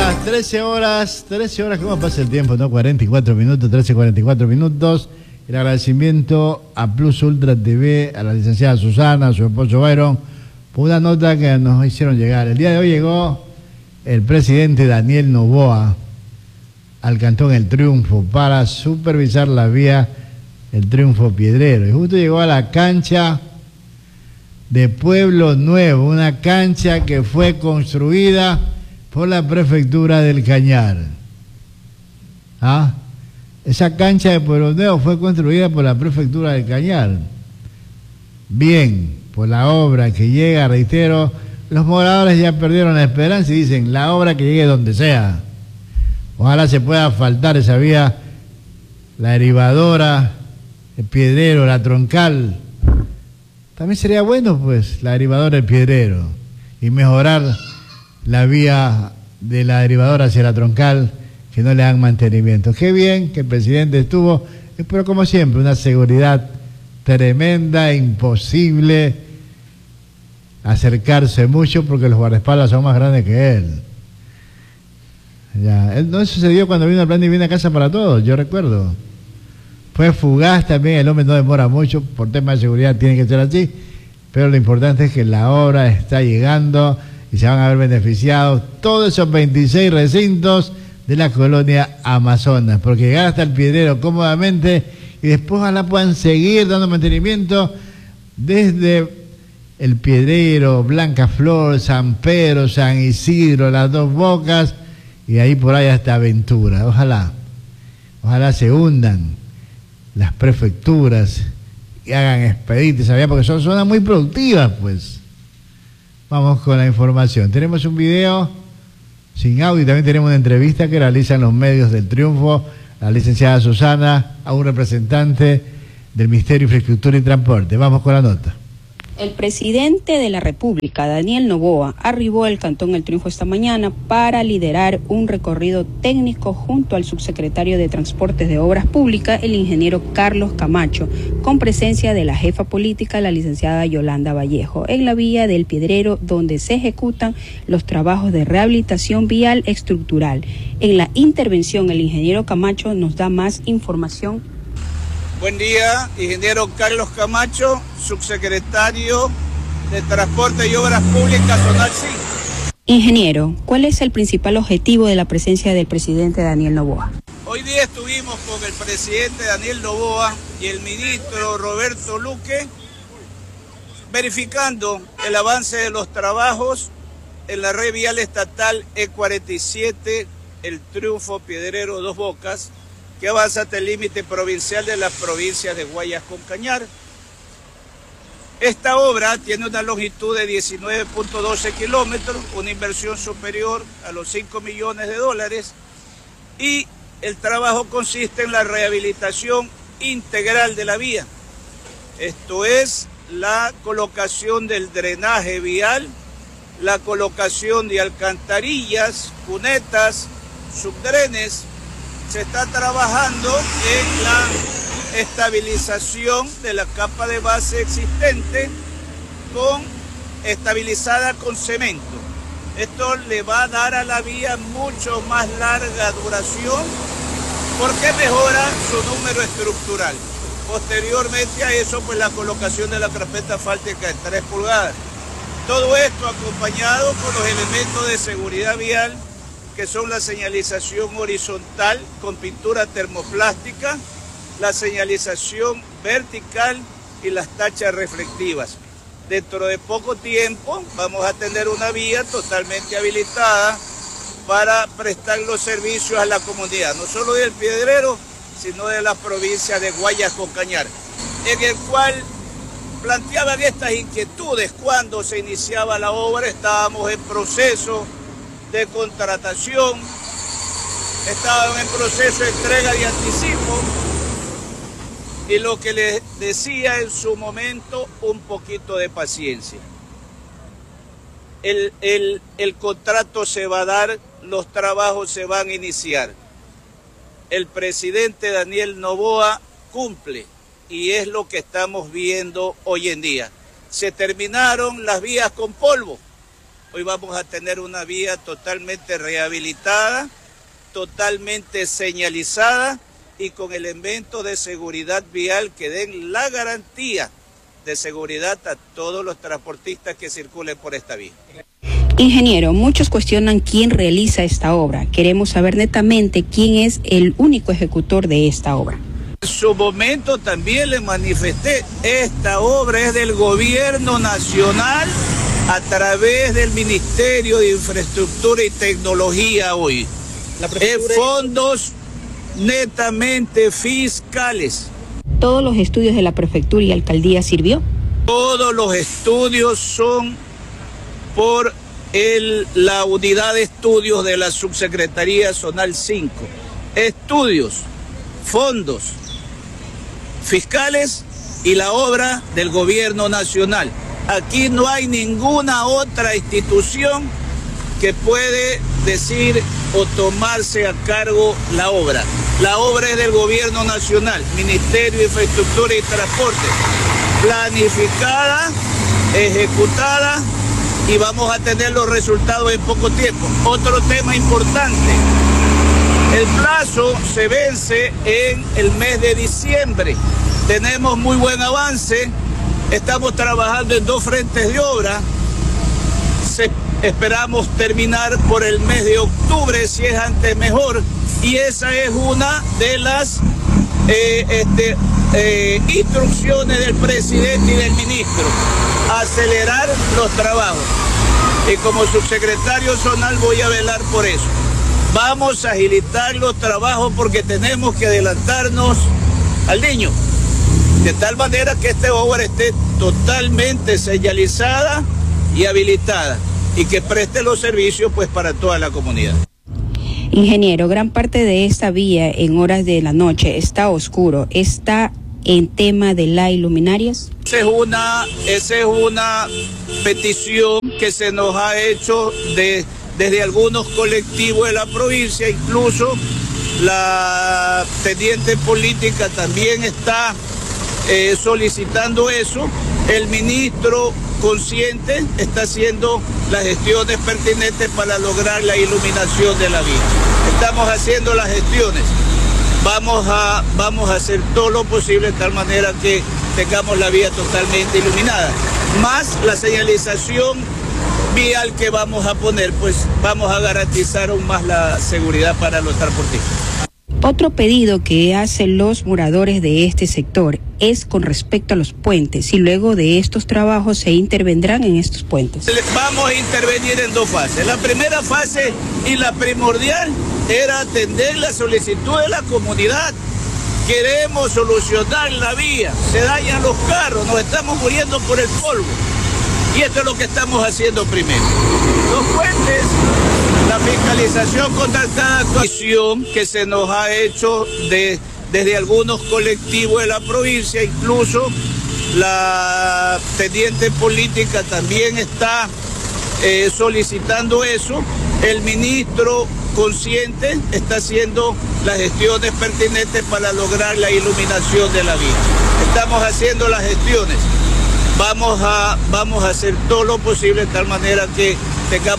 las 13 horas, ¿cómo pasa el tiempo? ¿No? 44 minutos, 13:44 minutos. El agradecimiento a Plus Ultra TV, a la licenciada Susana, a su esposo Byron, por una nota que nos hicieron llegar. El día de hoy llegó el presidente Daniel Noboa al Cantón El Triunfo para supervisar la vía El Triunfo Piedrero. Y justo llegó a la cancha de Pueblo Nuevo, una cancha que fue construida por la prefectura del Cañar. Esa cancha de Pueblo Nuevo fue construida por la prefectura del Cañar. Bien, por la obra que llega, reitero, los moradores ya perdieron la esperanza y dicen, la obra que llegue donde sea. Ojalá se pueda asfaltar esa vía, la derivadora, el Piedrero, la troncal. También sería bueno, pues, la derivadora del Piedrero y mejorar la vía de la derivadora hacia la troncal, que no le dan mantenimiento. Qué bien que el presidente estuvo, pero como siempre, una seguridad tremenda, imposible acercarse mucho porque los guardaespaldas son más grandes que él. Ya, no sucedió cuando vino el plan de vivienda Casa para Todos, yo recuerdo. Fue fugaz también, el hombre no demora mucho, por tema de seguridad tiene que ser así, pero lo importante es que la obra está llegando y se van a ver beneficiados todos esos 26 recintos de la colonia Amazonas, porque llegar hasta el Piedrero cómodamente y después ojalá puedan seguir dando mantenimiento desde el Piedrero, Blancaflor, San Pedro, San Isidro, Las Dos Bocas y ahí por ahí hasta Aventura. Ojalá se hundan las prefecturas y hagan expedientes, ¿sabía? Porque son zonas muy productivas, pues. Vamos con la información. Tenemos un video sin audio y también tenemos una entrevista que realizan los medios del Triunfo, la licenciada Susana, a un representante del Ministerio de Infraestructura y Transporte. Vamos con la nota. El presidente de la República, Daniel Noboa, arribó al Cantón El Triunfo esta mañana para liderar un recorrido técnico junto al subsecretario de Transportes de Obras Públicas, el ingeniero Carlos Camacho, con presencia de la jefa política, la licenciada Yolanda Vallejo, en la vía del Piedrero, donde se ejecutan los trabajos de rehabilitación vial estructural. En la intervención, el ingeniero Camacho nos da más información. Buen día, ingeniero Carlos Camacho, subsecretario de Transporte y Obras Públicas, Zonal 5. Ingeniero, ¿cuál es el principal objetivo de la presencia del presidente Daniel Noboa? Hoy día estuvimos con el presidente Daniel Noboa y el ministro Roberto Luque verificando el avance de los trabajos en la red vial estatal E47, El Triunfo, Piedrero, Dos Bocas, que avanza hasta el límite provincial de las provincias de Guayas con Cañar. Esta obra tiene una longitud de 19.12 kilómetros, una inversión superior a los 5 millones de dólares y el trabajo consiste en la rehabilitación integral de la vía. Esto es la colocación del drenaje vial, la colocación de alcantarillas, cunetas, subdrenes. Se está trabajando en la estabilización de la capa de base existente estabilizada con cemento. Esto le va a dar a la vía mucho más larga duración porque mejora su número estructural. Posteriormente a eso, pues la colocación de la carpeta asfáltica de 3 pulgadas. Todo esto acompañado con los elementos de seguridad vial, que son la señalización horizontal con pintura termoplástica, la señalización vertical y las tachas reflectivas. Dentro de poco tiempo vamos a tener una vía totalmente habilitada para prestar los servicios a la comunidad, no solo del Piedrero, sino de las provincias de Guayas con Cañar, en el cual planteaban estas inquietudes cuando se iniciaba la obra. Estábamos en proceso de contratación, estaban en proceso de entrega de anticipo y lo que les decía en su momento, un poquito de paciencia. El contrato se va a dar, los trabajos se van a iniciar. El presidente Daniel Noboa cumple y es lo que estamos viendo hoy en día. Se terminaron las vías con polvo. Hoy vamos a tener una vía totalmente rehabilitada, totalmente señalizada y con elementos de seguridad vial que den la garantía de seguridad a todos los transportistas que circulen por esta vía. Ingeniero, muchos cuestionan quién realiza esta obra. Queremos saber netamente quién es el único ejecutor de esta obra. En su momento también le manifesté, esta obra es del gobierno nacional a través del Ministerio de Infraestructura y Tecnología hoy. En fondos netamente fiscales. ¿Todos los estudios de la prefectura y alcaldía sirvió? Todos los estudios son por la unidad de estudios de la Subsecretaría Zonal 5. Estudios, fondos fiscales y la obra del gobierno nacional. Aquí no hay ninguna otra institución que puede decir o tomarse a cargo la obra. La obra es del gobierno nacional, Ministerio de Infraestructura y Transporte, planificada, ejecutada y vamos a tener los resultados en poco tiempo. Otro tema importante, el plazo se vence en el mes de diciembre. Tenemos muy buen avance, estamos trabajando en 2 frentes de obra. Esperamos terminar por el mes de octubre, si es antes mejor, y esa es una de las instrucciones del presidente y del ministro, acelerar los trabajos. Y como subsecretario zonal voy a velar por eso. Vamos a agilitar los trabajos porque tenemos que adelantarnos al niño, de tal manera que esta obra esté totalmente señalizada y habilitada y que preste los servicios pues para toda la comunidad. Ingeniero, gran parte de esta vía en horas de la noche está oscuro. ¿Está en tema de las luminarias? Esa es una petición que se nos ha hecho desde algunos colectivos de la provincia, incluso la teniente política también está solicitando eso. El ministro consciente está haciendo las gestiones pertinentes para lograr la iluminación de la vía. Estamos haciendo las gestiones. Vamos a hacer todo lo posible de tal manera que tengamos la vía totalmente iluminada. Más la señalización vial que vamos a poner, pues vamos a garantizar aún más la seguridad para los transportistas. Otro pedido que hacen los moradores de este sector es con respecto a los puentes, y luego de estos trabajos se intervendrán en estos puentes. Vamos a intervenir en 2 fases. La primera fase y la primordial era atender la solicitud de la comunidad. Queremos solucionar la vía, se dañan los carros, nos estamos muriendo por el polvo. Y esto es lo que estamos haciendo primero. Los puentes, la fiscalización contra cada actuación que se nos ha hecho desde algunos colectivos de la provincia, incluso la teniente política también está solicitando eso. El ministro consciente está haciendo las gestiones pertinentes para lograr la iluminación de la vía. Estamos haciendo las gestiones. Vamos a hacer todo lo posible de tal manera que tengamos